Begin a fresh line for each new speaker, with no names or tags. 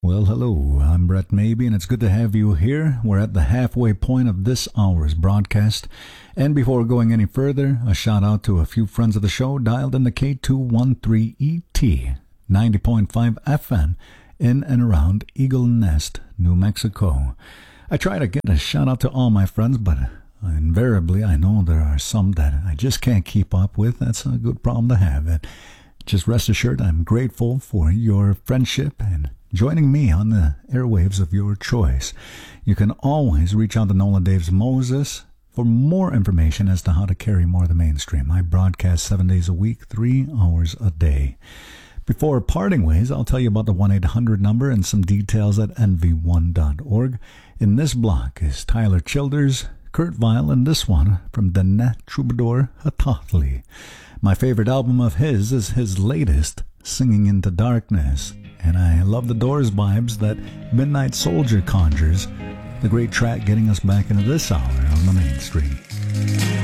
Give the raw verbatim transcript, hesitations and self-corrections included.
Well, hello, I'm Brett Maybe, and it's good to have you here. We're at the halfway point of this hour's broadcast. And before going any further, a shout out to a few friends of the show dialed in the K two one three E T, ninety point five F M, in and around Eagle Nest, New Mexico. I try to get a shout out to all my friends, but invariably I know there are some that I just can't keep up with. That's a good problem to have. And just rest assured I'm grateful for your friendship and joining me on the airwaves of your choice. You can always reach out to Nolan Daves Moses for more information as to how to carry more of the mainstream. I broadcast seven days a week, three hours a day. Before parting ways, I'll tell you about the one eight hundred number and some details at N V one dot org. In this block is Tyler Childers, Kurt Vile, and this one from Danette Troubadour Hatathli. My favorite album of his is his latest, Singing into Darkness. And I love the Doors vibes that Midnight Soldier conjures, the great track getting us back into this hour on the mainstream.